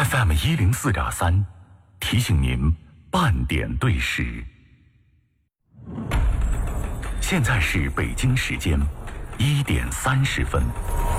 FM104.3，提醒您半点对时。现在是北京时间1点30分。